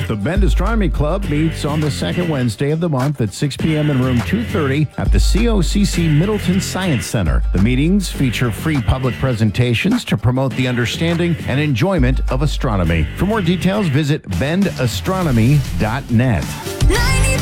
The Bend Astronomy Club meets on the second Wednesday of the month at 6 p.m. in room 230 at the COCC Middleton Science Center. The meetings feature free public presentations to promote the understanding and enjoyment of astronomy. For more details, visit bendastronomy.net.